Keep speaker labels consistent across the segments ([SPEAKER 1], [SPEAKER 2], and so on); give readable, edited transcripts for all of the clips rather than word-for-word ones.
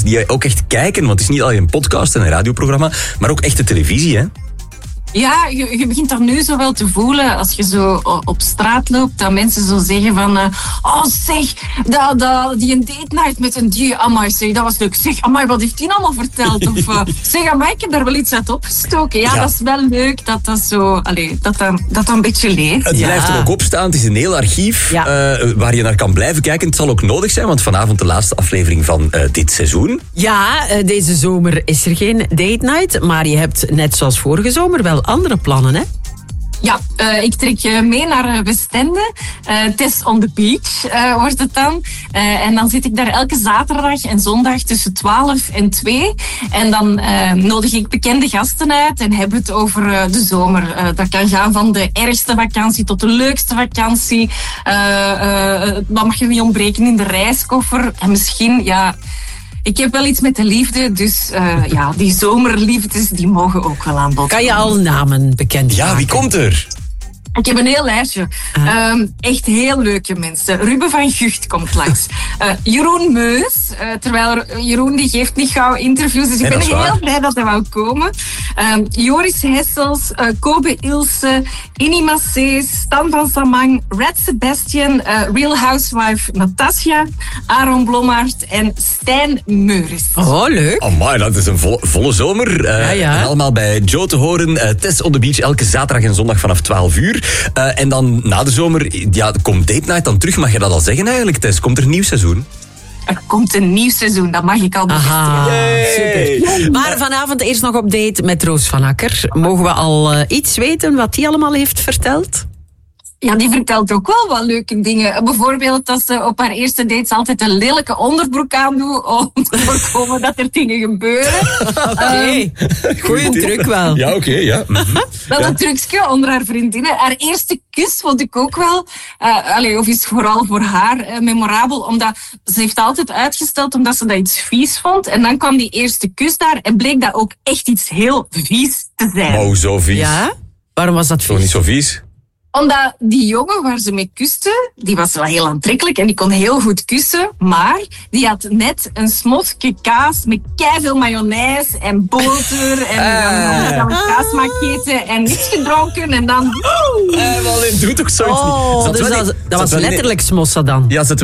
[SPEAKER 1] die je ook echt kijken, want het is niet alleen een podcast en een radioprogramma, maar ook echte televisie, hè?
[SPEAKER 2] Ja, je begint daar nu zo wel te voelen als je zo op straat loopt, dat mensen zo zeggen van oh zeg, die een date night met een die, amai zeg, dat was leuk. Zeg, amai, wat heeft die allemaal verteld? Of zeg, amai, ik heb daar wel iets uit opgestoken. Ja, dat is wel leuk dat dat zo, dat een beetje leeft.
[SPEAKER 1] Het blijft er ook op staan, het is een heel archief waar je naar kan blijven kijken. Het zal ook nodig zijn, want vanavond de laatste aflevering van dit seizoen.
[SPEAKER 3] Ja, deze zomer is er geen date night, maar je hebt net zoals vorige zomer wel andere plannen, hè?
[SPEAKER 2] Ja, ik trek je mee naar Westende. Tess on the Beach wordt het dan. En dan zit ik daar elke zaterdag en zondag tussen 12 en 2. En dan nodig ik bekende gasten uit en hebben het over de zomer. Dat kan gaan van de ergste vakantie tot de leukste vakantie. Wat mag er niet ontbreken in de reiskoffer? En misschien, ik heb wel iets met de liefde, dus die zomerliefdes die mogen ook wel aan bod.
[SPEAKER 3] Kan je al namen bekend maken?
[SPEAKER 1] Ja, wie komt er?
[SPEAKER 2] Ik heb een heel lijstje. Echt heel leuke mensen. Ruben van Gucht komt langs. Jeroen Meus. Terwijl Jeroen die geeft niet gauw interviews. Dus ik ben heel blij dat hij wou komen. Joris Hessels. Kobe Ilse. Inima Sees. Stan van Samang. Red Sebastian. Real Housewife Natasja. Aaron Blommaert. En Stijn Meuris.
[SPEAKER 3] Oh, leuk.
[SPEAKER 1] Amai, dat is een volle zomer. En allemaal bij Joe te horen. Tess on the Beach elke zaterdag en zondag vanaf 12 uur. En dan na de zomer, komt Date Night dan terug. Mag je dat al zeggen eigenlijk, Tess? Komt er een nieuw seizoen?
[SPEAKER 2] Er komt een nieuw seizoen, dat mag ik al bevestigen.
[SPEAKER 3] Super. Maar vanavond eerst nog op date met Roos van Akker. Mogen we al iets weten wat die allemaal heeft verteld?
[SPEAKER 2] Ja, die vertelt ook wel wat leuke dingen. Bijvoorbeeld dat ze op haar eerste dates altijd een lelijke onderbroek aandoet om te voorkomen dat er dingen gebeuren.
[SPEAKER 3] Oké. Goeie truc wel.
[SPEAKER 1] Ja, oké, ja.
[SPEAKER 2] Dat is een trucje onder haar vriendinnen. Haar eerste kus vond ik ook wel, of is vooral voor haar memorabel, omdat ze heeft altijd uitgesteld omdat ze dat iets vies vond. En dan kwam die eerste kus daar en bleek dat ook echt iets heel vies te zijn.
[SPEAKER 1] Oh, zo vies.
[SPEAKER 3] Ja? Waarom was dat vies?
[SPEAKER 1] Toch niet zo vies?
[SPEAKER 2] Omdat die jongen waar ze mee kuste, die was wel heel aantrekkelijk en die kon heel goed kussen, maar die had net een smotje kaas met keiveel mayonaise en boter en dan een kaasmaketen en niks gedronken en dan...
[SPEAKER 1] Wel, doe toch zoiets niet.
[SPEAKER 3] Dus dat was letterlijk smossa dan?
[SPEAKER 1] Ja, ze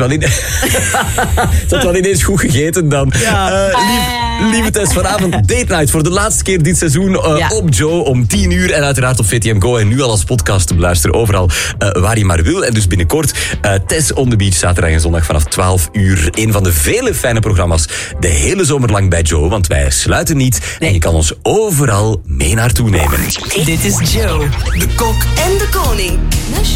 [SPEAKER 1] had wel ineens goed gegeten dan. Ja. Lieve Tess, vanavond Date Night voor de laatste keer dit seizoen op Joe om 10 uur en uiteraard op VTM Go en nu al als podcast te beluisteren overal waar je maar wil. En dus binnenkort Tess on the Beach, zaterdag en zondag vanaf 12 uur. Een van de vele fijne programma's de hele zomer lang bij Joe, want wij sluiten niet. Nee. En je kan ons overal mee naartoe nemen.
[SPEAKER 4] Dit is Joe, de kok en de koning.